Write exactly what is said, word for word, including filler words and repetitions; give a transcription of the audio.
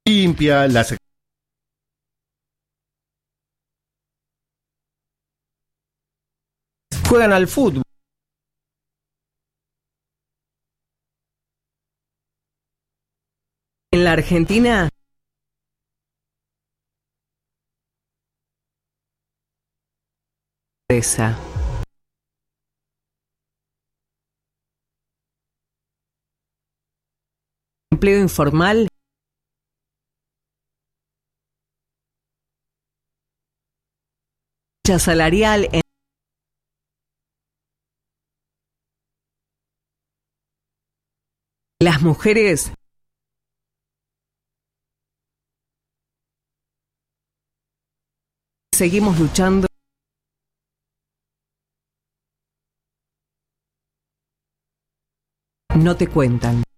limpia, las juegan al fútbol. En la Argentina, esa. Empleo informal. Brecha salarial en las mujeres. Seguimos luchando. No te cuentan.